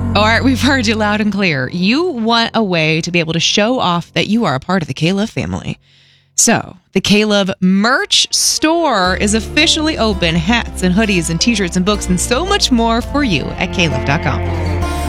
All right, we've heard you loud and clear. You want a way to be able to show off that you are a part of the K-Love family. So, the K-Love merch store is officially open. Hats and hoodies and t-shirts and books and so much more for you at klove.com.